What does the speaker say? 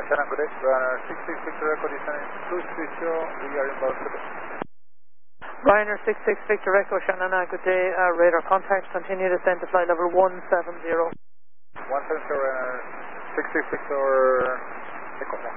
Shannon, good day. Runner 66 Victor Echo descending 230, we are inbound to the... Ryanair 66 Victor Echo, Shannon, good day. Radar contact, continue descent to flight level 170. 170, Ryanair 66 Victor Echo.